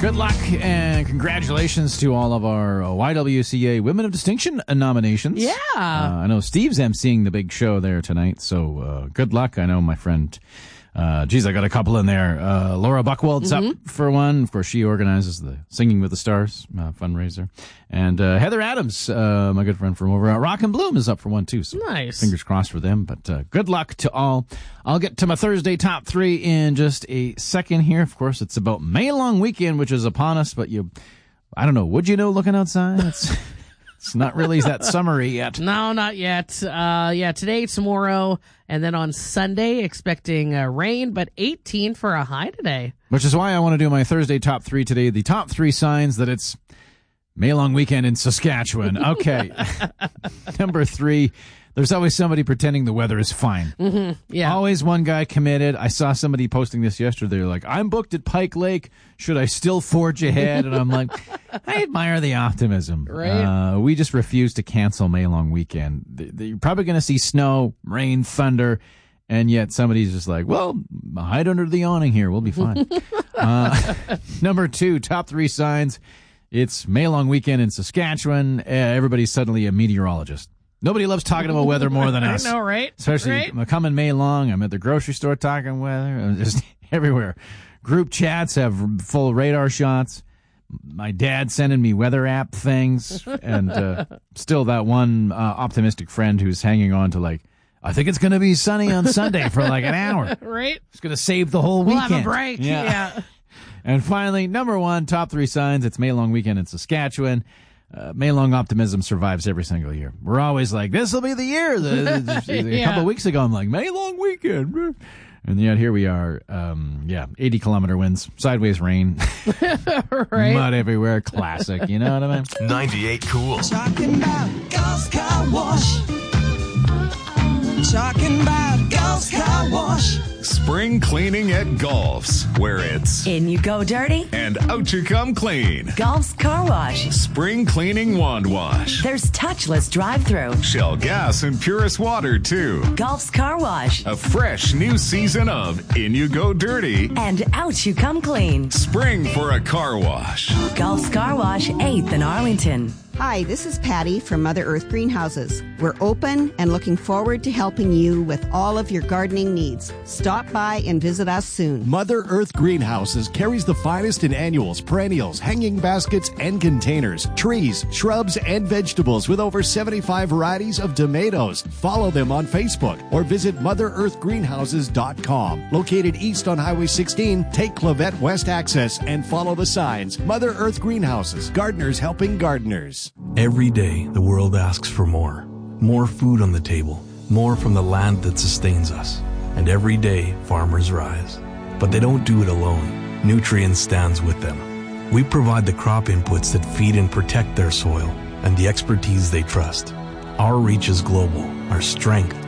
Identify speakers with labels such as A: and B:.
A: Good luck and congratulations to all of our YWCA Women of Distinction nominations.
B: Yeah.
A: I know Steve's emceeing the big show there tonight, so good luck. I know my friend, I got a couple in there. Laura Buchwald's up for one. Of course, she organizes the Singing with the Stars fundraiser. And Heather Adams, my good friend from over at Rock and Bloom, is up for one too. So
B: nice.
A: Fingers crossed for them. But good luck to all. I'll get to my Thursday top three in just a second here. Of course, it's about May Long Weekend, which is upon us. But I don't know. Would you know looking outside? It's not really that summery yet.
B: No, not yet. Today, tomorrow, and then on Sunday, expecting rain, but 18 for a high today.
A: Which is why I want to do my Thursday top three today. The top three signs that it's May Long Weekend in Saskatchewan. Okay. Number 3, there's always somebody pretending the weather is fine.
B: Yeah.
A: Always one guy committed. I saw somebody posting this yesterday. They're like, I'm booked at Pike Lake. Should I still forge ahead? And I'm like, I admire the optimism.
B: Right.
A: We just refuse to cancel May Long Weekend. You're probably going to see snow, rain, thunder, and yet somebody's just like, well, hide under the awning here. We'll be fine. Number 2, top 3 signs. It's May Long Weekend in Saskatchewan. Everybody's suddenly a meteorologist. Nobody loves talking about weather more than us.
B: I know, right?
A: Especially,
B: right?
A: I'm coming May long. I'm at the grocery store talking weather. I'm just everywhere. Group chats have full radar shots. My dad sending me weather app things. And still that one optimistic friend who's hanging on to I think it's going to be sunny on Sunday for like an hour.
B: Right?
A: It's going to save the whole weekend.
B: We'll have a break. Yeah.
A: And finally, number 1, top 3 signs. It's May Long Weekend in Saskatchewan. May Long optimism survives every single year. We're always like, this will be the year. A couple of weeks ago, I'm like, May Long Weekend. And yet here we are. 80-kilometer winds, sideways rain,
B: right.
A: Mud everywhere. Classic. You know what I mean?
C: 98 Cool.
D: Talking about Gulf's Car Wash. Talking about Gulf's Car Wash.
C: Spring cleaning at Gulf's, where it's
E: in you go dirty
C: and out you come clean.
E: Gulf's Car Wash.
C: Spring cleaning wand wash.
E: There's touchless drive-through.
C: Shell gas and purest water, too.
E: Gulf's Car Wash.
C: A fresh new season of In You Go Dirty
E: and Out You Come Clean.
C: Spring for a car wash.
E: Gulf's Car Wash, 8th in Arlington.
F: Hi, this is Patty from Mother Earth Greenhouses. We're open and looking forward to helping you with all of your gardening needs. Stop by and visit us soon.
G: Mother Earth Greenhouses carries the finest in annuals, perennials, hanging baskets, and containers, trees, shrubs, and vegetables with over 75 varieties of tomatoes. Follow them on Facebook or visit MotherEarthGreenhouses.com. Located east on Highway 16, take Clavette West Access and follow the signs. Mother Earth Greenhouses, gardeners helping gardeners.
H: Every day, the world asks for more. More food on the table. More from the land that sustains us. And every day, farmers rise. But they don't do it alone. Nutrien stands with them. We provide the crop inputs that feed and protect their soil and the expertise they trust. Our reach is global. Our strength